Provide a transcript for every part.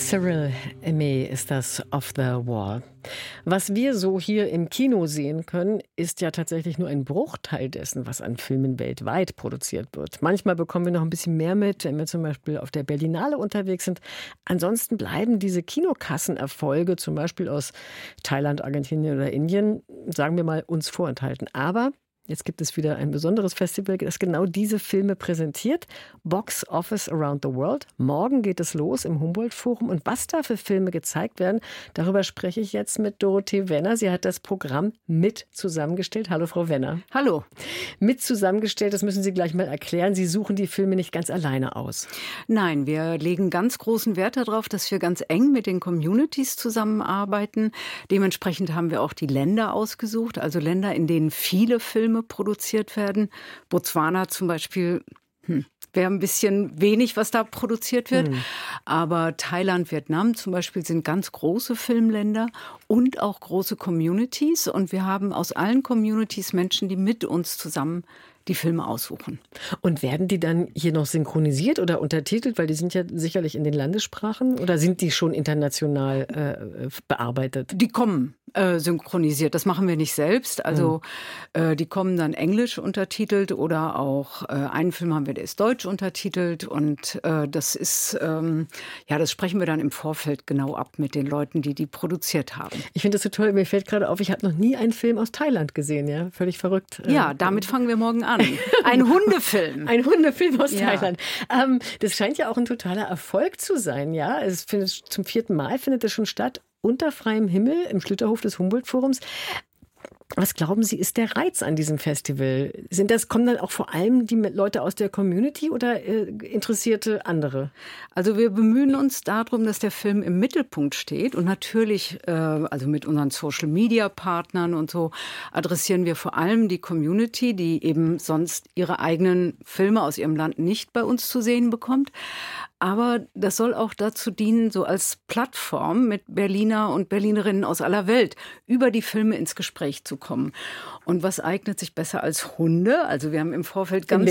Cyril Aimé ist das Off the Wall. Was wir so hier im Kino sehen können, ist ja tatsächlich nur ein Bruchteil dessen, was an Filmen weltweit produziert wird. Manchmal bekommen wir noch ein bisschen mehr mit, wenn wir zum Beispiel auf der Berlinale unterwegs sind. Ansonsten bleiben diese Kinokassenerfolge, zum Beispiel aus Thailand, Argentinien oder Indien, sagen wir mal, uns vorenthalten. Aber jetzt gibt es wieder ein besonderes Festival, das genau diese Filme präsentiert. Box Office Around the World. Morgen geht es los im Humboldt-Forum. Und was da für Filme gezeigt werden, darüber spreche ich jetzt mit Dorothee Wenner. Sie hat das Programm mit zusammengestellt. Hallo, Frau Wenner. Hallo. Mit zusammengestellt, das müssen Sie gleich mal erklären. Sie suchen die Filme nicht ganz alleine aus. Nein, wir legen ganz großen Wert darauf, dass wir ganz eng mit den Communities zusammenarbeiten. Dementsprechend haben wir auch die Länder ausgesucht, also Länder, in denen viele Filme produziert werden. Botswana zum Beispiel wäre ein bisschen wenig, was da produziert wird. Aber Thailand, Vietnam zum Beispiel sind ganz große Filmländer und auch große Communities. Und wir haben aus allen Communities Menschen, die mit uns zusammen die Filme aussuchen. Und werden die dann hier noch synchronisiert oder untertitelt? Weil die sind ja sicherlich in den Landessprachen. Oder sind die schon international bearbeitet? Die kommen synchronisiert. Das machen wir nicht selbst. Also die kommen dann englisch untertitelt oder auch einen Film haben wir, der ist deutsch untertitelt. Und das ist, das sprechen wir dann im Vorfeld genau ab mit den Leuten, die produziert haben. Ich finde das so toll. Mir fällt gerade auf, ich habe noch nie einen Film aus Thailand gesehen. Ja, völlig verrückt. Ja, damit fangen wir morgen an. Ein Hundefilm. Ein Hundefilm aus Thailand. Das scheint ja auch ein totaler Erfolg zu sein. Ja, es findet zum 4. Mal findet es schon statt. Unter freiem Himmel im Schlüterhof des Humboldt-Forums. Was glauben Sie, ist der Reiz an diesem Festival? Kommen dann auch vor allem die Leute aus der Community oder interessierte andere? Also wir bemühen uns darum, dass der Film im Mittelpunkt steht und natürlich, also mit unseren Social-Media-Partnern und so, adressieren wir vor allem die Community, die eben sonst ihre eigenen Filme aus ihrem Land nicht bei uns zu sehen bekommt. Aber das soll auch dazu dienen, so als Plattform mit Berliner und Berlinerinnen aus aller Welt über die Filme ins Gespräch zu kommen. Und was eignet sich besser als Hunde? Also wir haben im Vorfeld ganz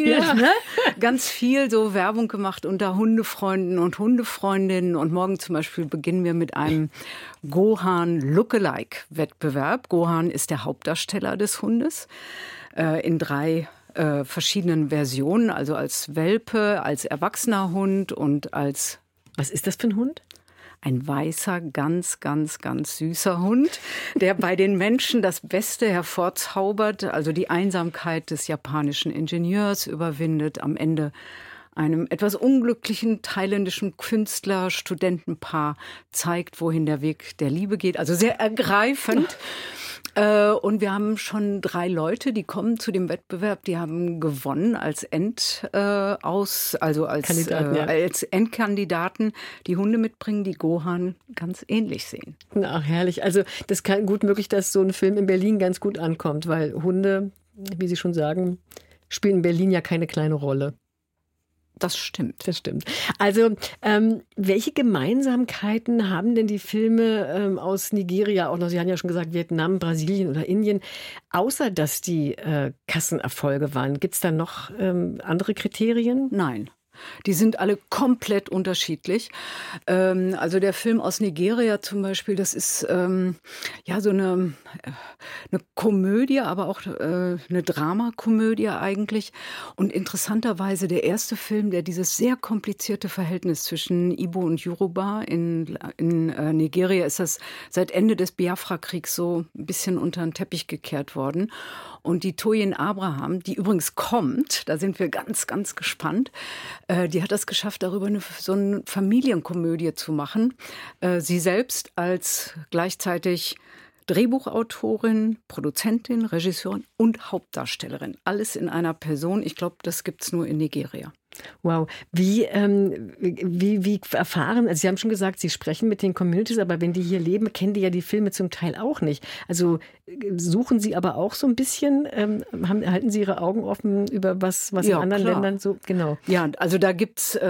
viel so Werbung gemacht unter Hundefreunden und Hundefreundinnen. Und morgen zum Beispiel beginnen wir mit einem Gohan Lookalike-Wettbewerb. Gohan ist der Hauptdarsteller des Hundes in 3 verschiedenen Versionen, also als Welpe, als erwachsener Hund und als... Was ist das für ein Hund? Ein weißer, ganz, ganz, ganz süßer Hund, der bei den Menschen das Beste hervorzaubert, also die Einsamkeit des japanischen Ingenieurs überwindet, am Ende einem etwas unglücklichen thailändischen Künstler-Studentenpaar zeigt, wohin der Weg der Liebe geht. Also sehr ergreifend. Und wir haben schon 3 Leute, die kommen zu dem Wettbewerb, die haben gewonnen als als Endkandidaten, die Hunde mitbringen, die Gohan ganz ähnlich sehen. Ach, herrlich. Also das kann gut möglich, dass so ein Film in Berlin ganz gut ankommt, weil Hunde, wie Sie schon sagen, spielen in Berlin ja keine kleine Rolle. Das stimmt. Das stimmt. Also, welche Gemeinsamkeiten haben denn die Filme aus Nigeria, auch noch, Sie haben ja schon gesagt, Vietnam, Brasilien oder Indien, außer dass die Kassenerfolge waren? Gibt es da noch andere Kriterien? Nein. Die sind alle komplett unterschiedlich. Also der Film aus Nigeria zum Beispiel, das ist so eine Komödie, aber auch eine Dramakomödie eigentlich. Und interessanterweise der erste Film, der dieses sehr komplizierte Verhältnis zwischen Igbo und Yoruba in Nigeria, ist das seit Ende des Biafra-Kriegs so ein bisschen unter den Teppich gekehrt worden. Und die Toyin Abraham, die übrigens kommt, da sind wir ganz, ganz gespannt, die hat es geschafft, darüber so eine Familienkomödie zu machen. Sie selbst als gleichzeitig Drehbuchautorin, Produzentin, Regisseurin und Hauptdarstellerin. Alles in einer Person. Ich glaube, das gibt es nur in Nigeria. Wow. Wie erfahren, also Sie haben schon gesagt, Sie sprechen mit den Communities, aber wenn die hier leben, kennen die ja die Filme zum Teil auch nicht. Also suchen Sie aber auch so ein bisschen, halten Sie Ihre Augen offen über was in anderen Ländern so, genau. Ja, also da gibt's